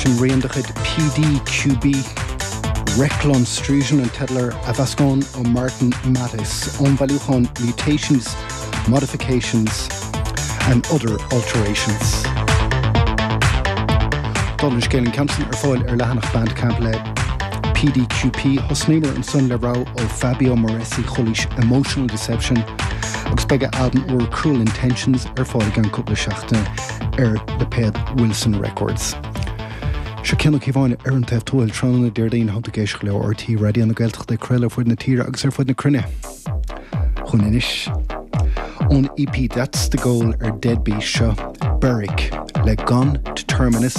sin riandachid PDQB Reclon Strusion and Tedler Avascon or Martin Mattis on Valuchon mutations, modifications and other alterations. Donald Scaling Campson foil Erlahanach Bandcamp le PDQP Hosnimer and Son Le Rau of Fabio Moresi Chulish Emotional Deception Oxpega album or Cruel Intentions foil gan couple Schachten the Ped Wilson Records. Shakino Kivon Erntef Toil Tron Derdine Hontegeish Leo RT Radio and the Geltach de Krella for the Tira Axer for the Krine. Huninish. On EP, that's the goal, Deadbeat Show. Berwick, Le Gun to Terminus.